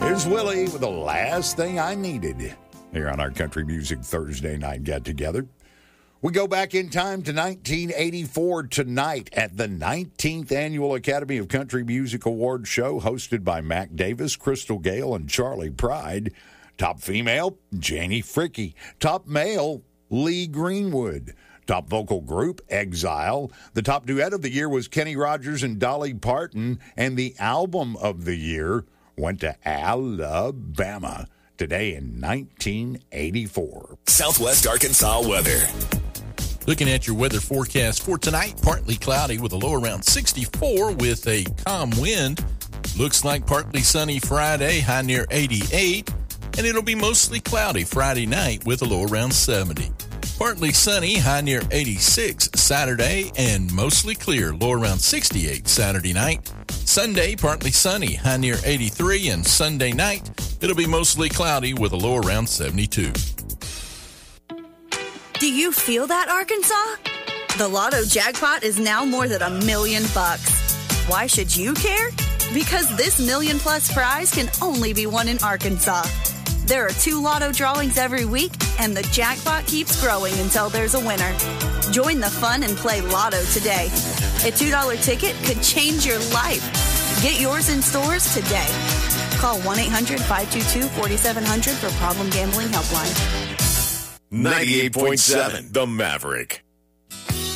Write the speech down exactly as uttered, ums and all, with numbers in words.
Here's Willie with The Last Thing I Needed here on our Country Music Thursday night get-together. We go back in time to nineteen eighty-four tonight at the nineteenth Annual Academy of Country Music Awards show hosted by Mac Davis, Crystal Gale, and Charlie Pride. Top female, Janie Fricke. Top male, Lee Greenwood. Top vocal group, Exile. The top duet of the year was Kenny Rogers and Dolly Parton. And the album of the year went to Alabama. Today in nineteen eighty-four. Southwest Arkansas weather. Looking at your weather forecast for tonight, partly cloudy with a low around sixty-four with a calm wind. Looks like partly sunny Friday, high near eighty-eight. And it'll be mostly cloudy Friday night with a low around seventy. Partly sunny, high near eighty-six Saturday, and mostly clear, low around sixty-eight Saturday night. Sunday, partly sunny, high near eighty-three, and Sunday night, it'll be mostly cloudy with a low around seventy-two. Do you feel that, Arkansas? The Lotto jackpot is now more than a million bucks. Why should you care? Because this million plus prize can only be won in Arkansas. There are two Lotto drawings every week, and the jackpot keeps growing until there's a winner. Join the fun and play Lotto today. A two dollar ticket could change your life. Get yours in stores today. Call one eight hundred five two two four seven zero zero for Problem Gambling Helpline. ninety-eight point seven The Maverick.